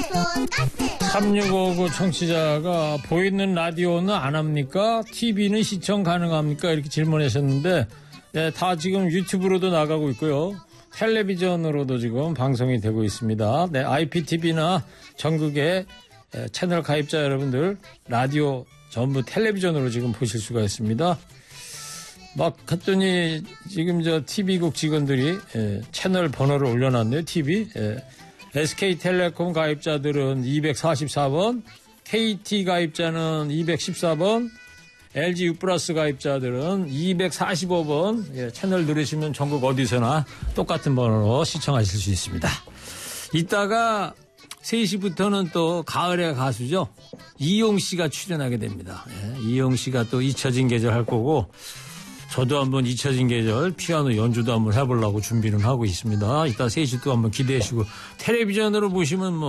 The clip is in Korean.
3659 청취자가 보이는 라디오는 안 합니까? TV는 시청 가능합니까? 이렇게 질문하셨는데 네, 다 지금 유튜브로도 나가고 있고요. 텔레비전으로도 지금 방송이 되고 있습니다. 네, IPTV나 전국의 채널 가입자 여러분들 라디오 전부 텔레비전으로 지금 보실 수가 있습니다. 막 했더니 지금 저 TV국 직원들이 채널 번호를 올려놨네요. TV. SK텔레콤 가입자들은 244번, KT 가입자는 214번, LG U+ 가입자들은 245번 채널 누르시면 전국 어디서나 똑같은 번호로 시청하실 수 있습니다. 이따가 3시부터는 또 가을의 가수죠. 이용 씨가 출연하게 됩니다. 이용 씨가 또 잊혀진 계절 할 거고 저도 한번 잊혀진 계절 피아노 연주도 한번 해보려고 준비는 하고 있습니다. 이따 3시 또 한번 기대해 주시고 텔레비전으로 보시면 뭐